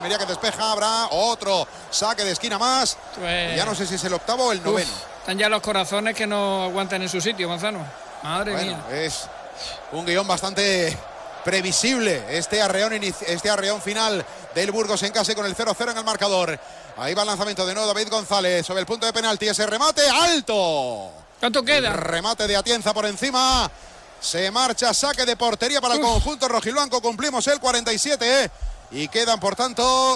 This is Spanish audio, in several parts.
Almería que despeja, habrá otro saque de esquina más. Pues, ya no sé si es el octavo o el noveno. Están ya los corazones que no aguantan en su sitio, Manzano. Madre mía. Es un guión bastante previsible este arreón final del Burgos en casa con el 0-0 en el marcador. Ahí va el lanzamiento de nuevo David González sobre el punto de penalti. Ese remate alto. ¿Cuánto queda? El remate de Atienza por encima. Se marcha, saque de portería para el conjunto rojiblanco. Cumplimos el 47. Y quedan, por tanto,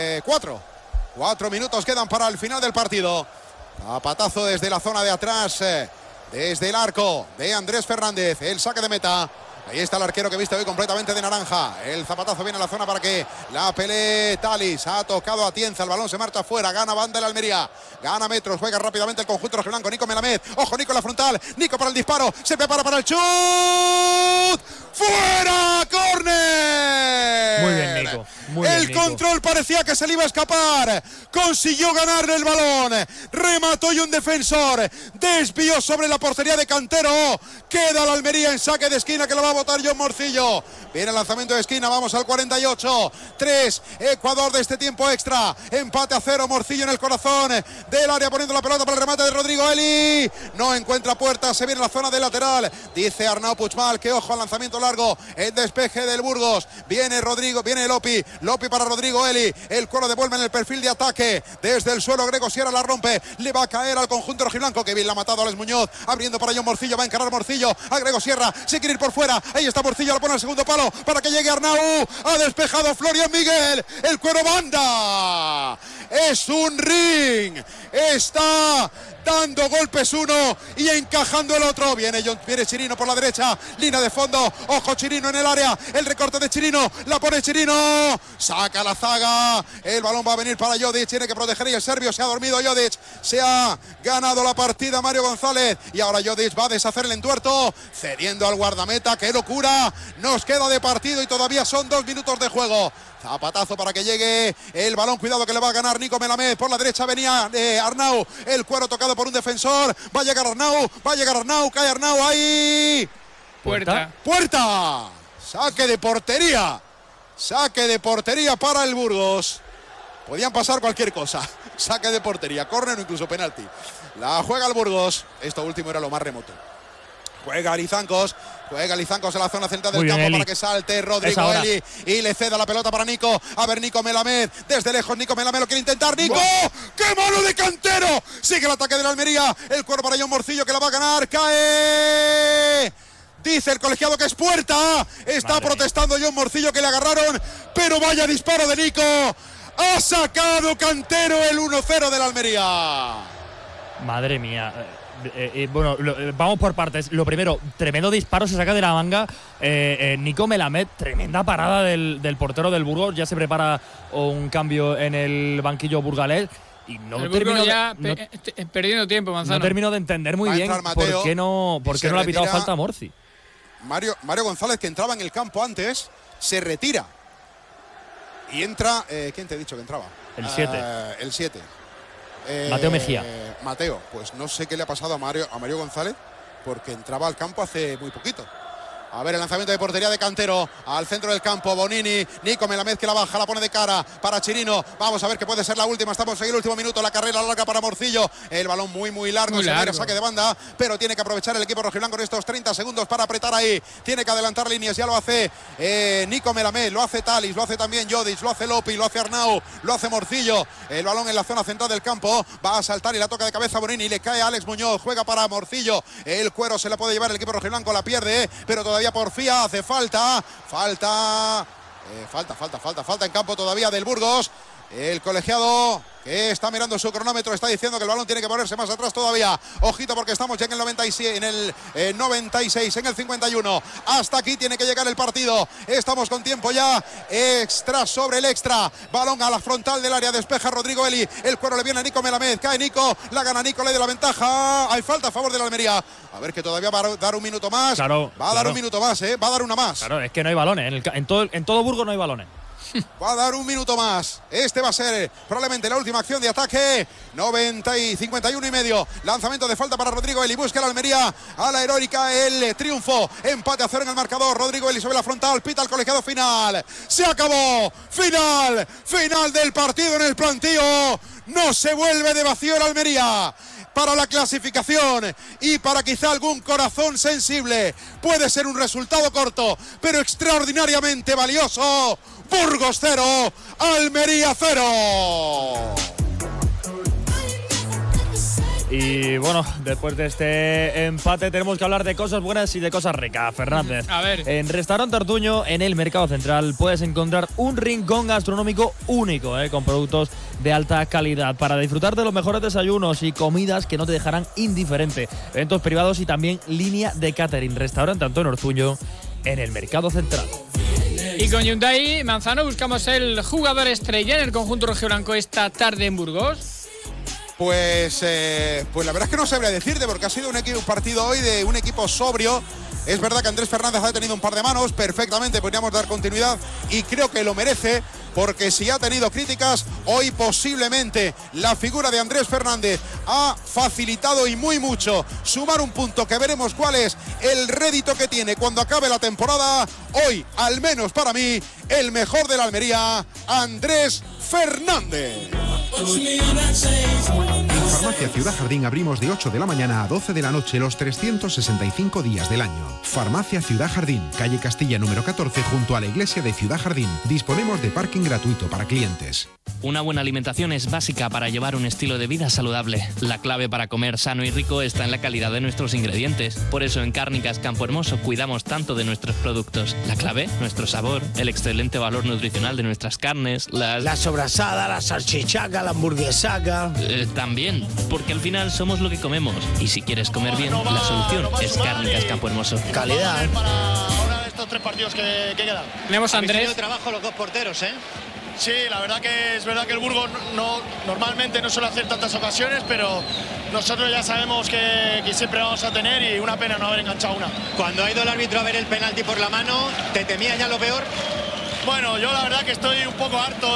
4 minutos quedan para el final del partido. Zapatazo desde la zona de atrás, desde el arco de Andrés Fernández. El saque de meta. Ahí está el arquero que viste hoy completamente de naranja. El zapatazo viene a la zona para que la pelee Talis. Ha tocado a Atienza. El balón se marcha afuera. Gana banda el Almería. Gana metros. Juega rápidamente el conjunto rojiblanco. Nico Melamed. Ojo, Nico en la frontal. Nico para el disparo. Se prepara para el chut. ¡Fuera! ¡Córner! Muy bien, Nico. Muy bien, el Nico. control parecía que se le iba a escapar. Consiguió ganarle el balón. Remató y un defensor desvió sobre la portería de Cantero. Queda la Almería en saque de esquina que lo va a botar John Morcillo. Viene el lanzamiento de esquina. Vamos al 48. 3. Ecuador de este tiempo extra. Empate a 0. Morcillo en el corazón del área poniendo la pelota para el remate de Rodrigo Eli. No encuentra puerta. Se viene a la zona de lateral. Dice Arnau Puigmal que ojo al lanzamiento largo. El despeje del Burgos. Viene Rodrigo. Viene Lopi. Lopi para Rodrigo Eli. El cuero devuelve en el perfil de ataque. Desde el suelo Grego Sierra la rompe. Le va a caer al conjunto rojiblanco. Que bien la ha matado Alex Muñoz. Abriendo para John Morcillo. Va a encarar Morcillo a Grego Sierra. Se quiere ir por fuera. Ahí está Morcillo. La pone al segundo palo para que llegue Arnau. Ha despejado Florian Miguel. El cuero banda. Es un ring. Está dando golpes uno y encajando el otro. Viene Chirino por la derecha. Línea de fondo. Ojo Chirino en el área. El recorte de Chirino. La pone Chirino. Saca la zaga. El balón va a venir para Jodic. Tiene que proteger y el serbio se ha dormido. Jodic se ha ganado la partida Mario González. Y ahora Jodic va a deshacer el entuerto. Cediendo al guardameta. ¡Qué locura! Nos queda de partido y todavía son 2 minutos de juego. Zapatazo para que llegue el balón. Cuidado que le va a ganar Nico Melamed. Por la derecha venía Arnau. El cuero tocado por un defensor. Va a llegar Arnau. Cae Arnau ahí. Puerta. Saque de portería. Saque de portería para el Burgos. Podían pasar cualquier cosa. Saque de portería. Córner o incluso penalti. La juega el Burgos. Esto último era lo más remoto. Juega Lizancos en la zona central del campo para que salte Rodrigo Eli y le ceda la pelota para Nico. A ver Nico Melamed, desde lejos Nico Melamed lo quiere intentar. ¡Nico! ¡Qué mano de Cantero! Sigue el ataque de la Almería. El cuero para John Morcillo que la va a ganar. ¡Cae! Dice el colegiado que es puerta. Está protestando John Morcillo que le agarraron. Pero vaya disparo de Nico. Ha sacado Cantero el 1-0 de la Almería. Madre mía. Bueno, vamos por partes. Lo primero, tremendo disparo, se saca de la manga Nico Melamed. Tremenda parada del portero del Burgos. Ya se prepara un cambio en el banquillo burgalés. Y no termino perdiendo tiempo, Manzano. No termino de entender muy bien por qué no le ha pitado falta a Morci. Mario González, que entraba en el campo antes, se retira. Y entra… ¿quién te he dicho que entraba? El 7. El 7. Mateo Mejía. Mateo, pues no sé qué le ha pasado a Mario González, porque entraba al campo hace muy poquito. A ver el lanzamiento de portería de Cantero al centro del campo. Bonini, Nico Melamed que la baja, la pone de cara para Chirino. Vamos a ver que puede ser la última. Estamos en el último minuto. La carrera larga para Morcillo. El balón muy largo. Saque de banda, pero tiene que aprovechar el equipo rojiblanco en estos 30 segundos para apretar ahí. Tiene que adelantar líneas. Ya lo hace Nico Melamed, lo hace Talis, lo hace también Jodic, lo hace Lopi, lo hace Arnau, lo hace Morcillo. El balón en la zona central del campo. Va a saltar y la toca de cabeza Bonini. Le cae a Alex Muñoz. Juega para Morcillo. El cuero se la puede llevar el equipo rojiblanco. La pierde, pero todavía porfía, hace falta en campo todavía del Burgos. El colegiado que está mirando su cronómetro está diciendo que el balón tiene que ponerse más atrás todavía. Ojito porque estamos ya en el 96, en el 51. Hasta aquí tiene que llegar el partido. Estamos con tiempo ya extra sobre el extra. Balón a la frontal del área, despeja Rodrigo Eli. El cuero le viene a Nico Melamed. Cae Nico, la gana Nico, le da la ventaja. Hay falta a favor de la Almería. A ver que todavía va a dar un minuto más. Va a dar un minuto más, va a dar una más. Claro, es que no hay balones. En todo Burgos no hay balones. Va a dar un minuto más. Este va a ser probablemente la última acción de ataque. 90 y 51 y medio. Lanzamiento de falta para Rodrigo Eli. Busca la Almería a la heroica el triunfo. Empate a 0 en el marcador. Rodrigo Eli sobre la frontal. Pita el colegiado final. Se acabó. Final. Final del partido en el plantío. No se vuelve de vacío el Almería. Para la clasificación y para quizá algún corazón sensible puede ser un resultado corto, pero extraordinariamente valioso. Burgos 0, Almería 0. Y bueno, después de este empate tenemos que hablar de cosas buenas y de cosas ricas, Fernández. A ver. En Restaurante Ortuño, en el Mercado Central, puedes encontrar un rincón gastronómico único, con productos de alta calidad, para disfrutar de los mejores desayunos y comidas que no te dejarán indiferente. Eventos privados y también línea de catering. Restaurante Antonio Ortuño, en el Mercado Central. Y con Hyundai Manzano buscamos el jugador estrella en el conjunto rojiblanco esta tarde en Burgos. Pues la verdad es que no sabría decirte, porque ha sido un partido hoy de un equipo sobrio. Es verdad que Andrés Fernández ha tenido un par de manos, perfectamente podríamos dar continuidad y creo que lo merece, porque si ha tenido críticas, hoy posiblemente la figura de Andrés Fernández ha facilitado y muy mucho sumar un punto que veremos cuál es el rédito que tiene cuando acabe la temporada. Hoy, al menos para mí, el mejor de la Almería, Andrés Fernández. En Farmacia Ciudad Jardín abrimos de 8 de la mañana a 12 de la noche los 365 días del año. Farmacia Ciudad Jardín, calle Castilla número 14, junto a la iglesia de Ciudad Jardín. Disponemos de parking gratuito para clientes. Una buena alimentación es básica para llevar un estilo de vida saludable. La clave para comer sano y rico está en la calidad de nuestros ingredientes. Por eso en Cárnicas Campo Hermoso cuidamos tanto de nuestros productos. La clave, nuestro sabor, el excelente valor nutricional de nuestras carnes, la sobrasada, la salchichaca, la hamburguesaca. También, porque al final somos lo que comemos. Y si quieres comer bien, la solución es Cárnicas Campo Hermoso. Calidad. Para ahora estos 3 partidos que quedan. Tenemos a Andrés. Trabajo los 2 porteros, ¿eh? Sí, la verdad que es verdad que el Burgos normalmente no suele hacer tantas ocasiones, pero nosotros ya sabemos que siempre vamos a tener, y una pena no haber enganchado una. Cuando ha ido el árbitro a ver el penalti por la mano, ¿te temía ya lo peor? Bueno, yo la verdad que estoy un poco harto,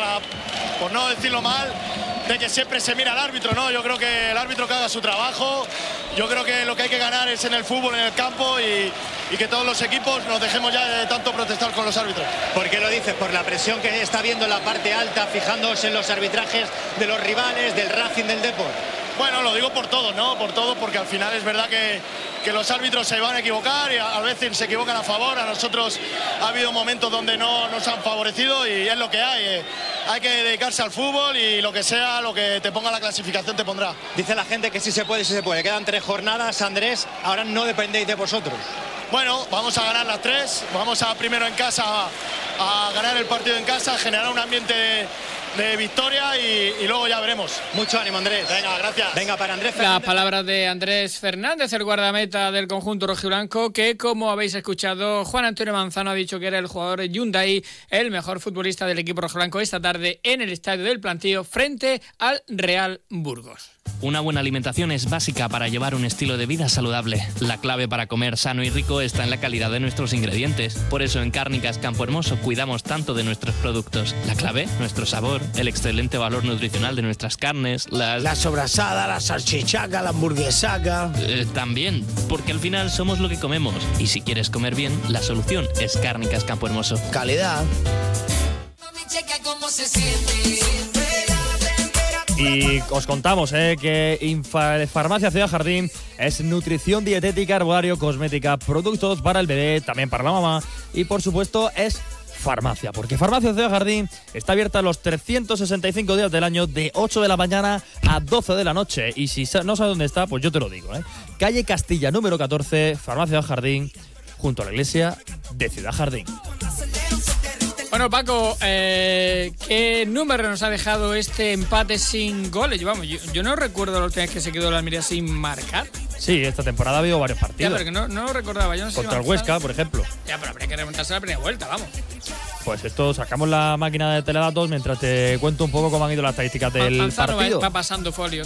por no decirlo mal, de que siempre se mira al árbitro, ¿no? Yo creo que el árbitro que haga su trabajo. Yo creo que lo que hay que ganar es en el fútbol, en el campo, y que todos los equipos nos dejemos ya de tanto protestar con los árbitros. ¿Por qué lo dices? ¿Por la presión que está viendo en la parte alta, fijándose en los arbitrajes de los rivales, del Racing, del Depor? Bueno, lo digo por todo, ¿no? Por todo, porque al final es verdad que los árbitros se van a equivocar y a veces se equivocan a favor. A nosotros ha habido momentos donde no nos han favorecido y es lo que hay. Hay que dedicarse al fútbol y lo que sea, lo que te ponga la clasificación te pondrá. Dice la gente que sí se puede, sí se puede. Quedan 3 jornadas, Andrés. Ahora no dependéis de vosotros. Bueno, vamos a ganar las 3. Vamos a primero en casa a ganar el partido en casa, generar un ambiente de victoria y luego ya veremos. Mucho ánimo, Andrés. Venga, gracias. Venga, para Andrés Fernández. Las palabras de Andrés Fernández, el guardameta del conjunto rojiblanco, que como habéis escuchado, Juan Antonio Manzano ha dicho que era el jugador Hyundai, el mejor futbolista del equipo rojiblanco esta tarde en el estadio del Plantío frente al Real Burgos. Una buena alimentación es básica para llevar un estilo de vida saludable. La clave para comer sano y rico está en la calidad de nuestros ingredientes. Por eso en Cárnicas Campo Hermoso cuidamos tanto de nuestros productos. La clave, nuestro sabor, el excelente valor nutricional de nuestras carnes, la sobrasada, la salchichaca, la hamburguesaca. También, porque al final somos lo que comemos. Y si quieres comer bien, la solución es Cárnicas Campo Hermoso. Calidad. Y os contamos que Farmacia Ciudad Jardín es nutrición dietética, herbario, cosmética, productos para el bebé, también para la mamá, y por supuesto es farmacia, porque Farmacia Ciudad Jardín está abierta los 365 días del año de 8 de la mañana a 12 de la noche. Y si no sabes dónde está, pues yo te lo digo, Calle Castilla número 14, Farmacia Ciudad Jardín, junto a la iglesia de Ciudad Jardín. Bueno, Paco, ¿qué número nos ha dejado este empate sin goles? Vamos, yo no recuerdo la última vez que se quedó la Almería sin marcar. Sí, esta temporada ha habido varios partidos. Ya, pero que no lo recordaba. Yo no sé contra el Huesca, por ejemplo. Ya, pero habría que remontarse a la primera vuelta, vamos. Pues esto, sacamos la máquina de teledatos mientras te cuento un poco cómo han ido las estadísticas del Manzano partido. va pasando folio.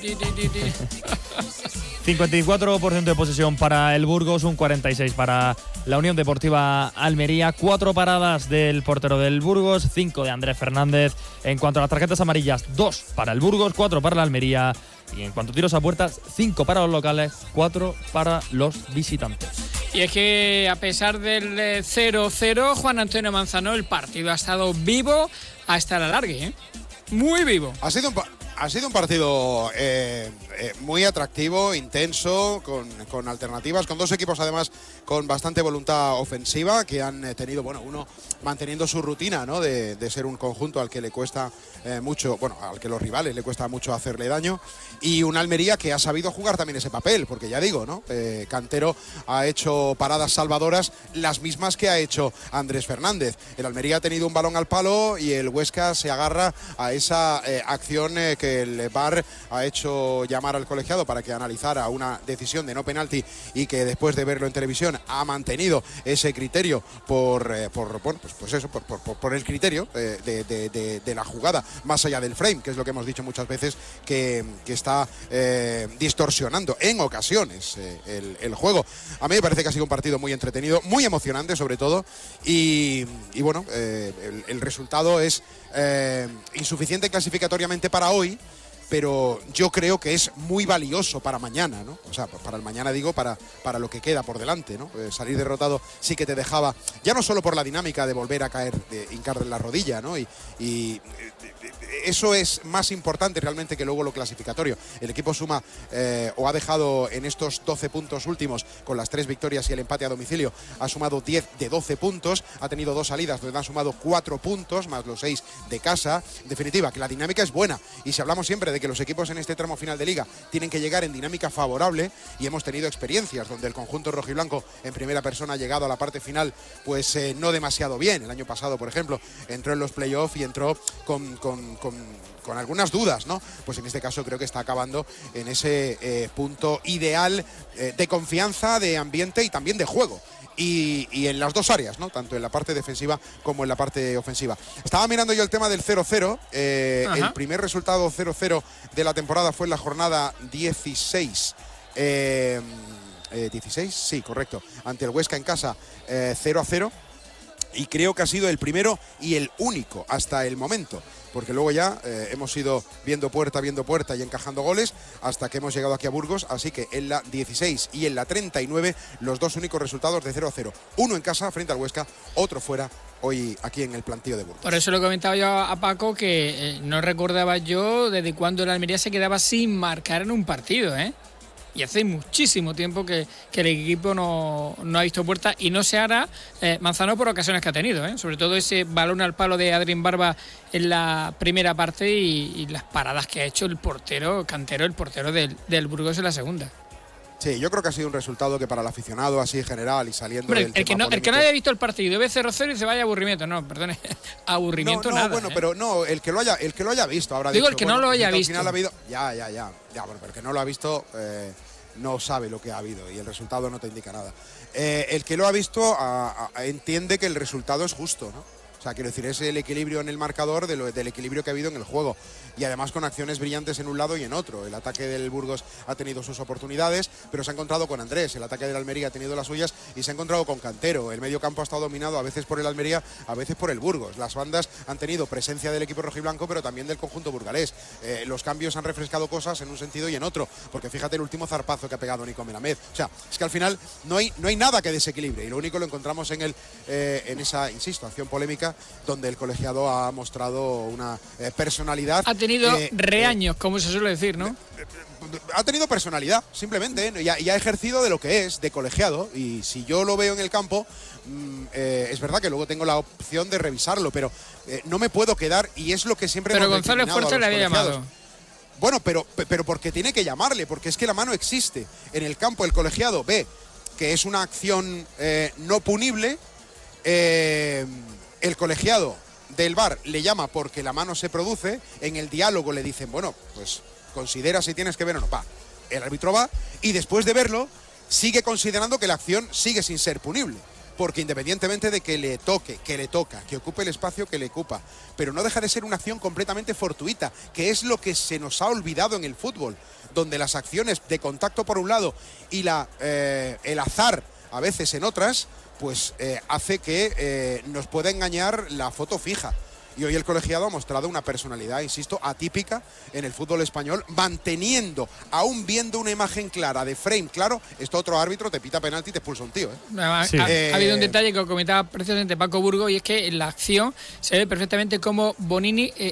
54% de posesión para el Burgos, un 46% para la Unión Deportiva Almería. 4 paradas del portero del Burgos, 5 de Andrés Fernández. En cuanto a las tarjetas amarillas, 2 para el Burgos, 4 para la Almería. Y en cuanto a tiros a puertas, 5 para los locales, 4 para los visitantes. Y es que a pesar del 0-0, Juan Antonio Manzano, el partido ha estado vivo hasta el alargue, ¿eh? Muy vivo. Ha sido un partido muy atractivo, intenso, con alternativas, con dos equipos además con bastante voluntad ofensiva, que han tenido, bueno, uno manteniendo su rutina, ¿no? de ser un conjunto al que le cuesta mucho, bueno, al que los rivales le cuesta mucho hacerle daño, y una Almería que ha sabido jugar también ese papel, porque ya digo, ¿no? Cantero ha hecho paradas salvadoras, las mismas que ha hecho Andrés Fernández. El Almería ha tenido un balón al palo y el Huesca se agarra a esa acción que el VAR ha hecho llamar al colegiado para que analizara una decisión de no penalti, y que después de verlo en televisión ha mantenido ese criterio por el criterio de la jugada, más allá del frame, que es lo que hemos dicho muchas veces, que está distorsionando en ocasiones el juego. A mí me parece que ha sido un partido muy entretenido, muy emocionante sobre todo, y bueno, el resultado es insuficiente clasificatoriamente para hoy, pero yo creo que es muy valioso para mañana, ¿no? O sea, para el mañana digo, para lo que queda por delante, ¿no? Salir derrotado sí que te dejaba, ya no solo por la dinámica de volver a caer, de hincar en la rodilla, ¿no? Y eso es más importante realmente que luego lo clasificatorio. El equipo suma o ha dejado en estos 12 puntos últimos, con las 3 victorias y el empate a domicilio, ha sumado 10 de 12 puntos, ha tenido 2 salidas donde han sumado 4 puntos, más los 6 de casa. En definitiva, que la dinámica es buena, y si hablamos siempre de que los equipos en este tramo final de liga tienen que llegar en dinámica favorable, y hemos tenido experiencias donde el conjunto rojiblanco en primera persona ha llegado a la parte final pues no demasiado bien. El año pasado, por ejemplo, entró en los playoffs y entró con algunas dudas, ¿no? Pues en este caso creo que está acabando en ese punto ideal de confianza, de ambiente y también de juego. Y en las dos áreas, ¿no? Tanto en la parte defensiva como en la parte ofensiva. Estaba mirando yo el tema del 0-0. El primer resultado 0-0 de la temporada fue en la jornada 16. 16, sí, correcto. Ante el Huesca en casa, 0-0. Y creo que ha sido el primero y el único hasta el momento, porque luego ya hemos ido viendo puerta y encajando goles hasta que hemos llegado aquí a Burgos. Así que en la 16 y en la 39 los dos únicos resultados de 0-0. Uno en casa frente al Huesca, otro fuera hoy aquí en el plantío de Burgos. Por eso lo comentaba yo a Paco, que no recordaba yo desde cuándo el Almería se quedaba sin marcar en un partido, ¿eh? Y hace muchísimo tiempo que el equipo no ha visto puerta, y no se hará Manzano por ocasiones que ha tenido, ¿eh? Sobre todo ese balón al palo de Adrián Barba en la primera parte y las paradas que ha hecho el portero Cantero, el portero del Burgos en la segunda. Sí, yo creo que ha sido un resultado que para el aficionado así general y saliendo Hombre, del el que no haya visto el partido ve 0-0 y se vaya aburrimiento. No, perdone, aburrimiento nada. Bueno, pero no, el que lo haya visto habrá digo, dicho, el que no lo haya visto. Al final ha habido, ya, bueno, pero el que no lo ha visto no sabe lo que ha habido y el resultado no te indica nada. El que lo ha visto entiende que el resultado es justo, ¿no? O sea, quiero decir, es el equilibrio en el marcador del equilibrio que ha habido en el juego. Y además con acciones brillantes en un lado y en otro. El ataque del Burgos ha tenido sus oportunidades, pero se ha encontrado con Andrés. El ataque del Almería ha tenido las suyas y se ha encontrado con Cantero. El medio campo ha estado dominado a veces por el Almería, a veces por el Burgos. Las bandas han tenido presencia del equipo rojiblanco, pero también del conjunto burgalés. Los cambios han refrescado cosas en un sentido y en otro. Porque fíjate el último zarpazo que ha pegado Nico Melamed. O sea, es que al final no hay nada que desequilibre. Y lo único lo encontramos en esa, insisto, acción polémica, donde el colegiado ha mostrado una personalidad. Ha tenido reaños, como se suele decir, ¿no? Ha tenido personalidad, simplemente, y ha ejercido de lo que es, de colegiado. Y si yo lo veo en el campo, es verdad que luego tengo la opción de revisarlo, pero no me puedo quedar, y es lo que siempre... Pero González Fuertes le había llamado. Bueno, pero porque tiene que llamarle, porque es que la mano existe. En el campo el colegiado ve que es una acción no punible, el colegiado del VAR le llama porque la mano se produce, en el diálogo le dicen, bueno, pues considera si tienes que ver o no. El árbitro va y después de verlo sigue considerando que la acción sigue sin ser punible. porque independientemente de que le toque, que le toca, que ocupe el espacio que le ocupa, pero no deja de ser una acción completamente fortuita, que es lo que se nos ha olvidado en el fútbol, donde las acciones de contacto por un lado y el azar a veces en otras, pues hace que nos pueda engañar la foto fija. Y hoy el colegiado ha mostrado una personalidad, insisto, atípica en el fútbol español, manteniendo, aún viendo una imagen clara, de frame claro, esto otro árbitro te pita penalti y te expulsa un tío. Sí. Ha habido un detalle que comentaba precisamente Paco Burgo, y es que en la acción se ve perfectamente cómo Bonini